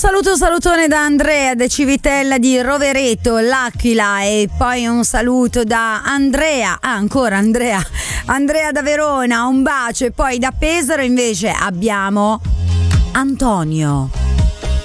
salutone da Andrea da Civitella di Rovereto, l'Aquila, e poi un saluto da Andrea, ancora Andrea da Verona, un bacio. E poi da Pesaro invece abbiamo Antonio.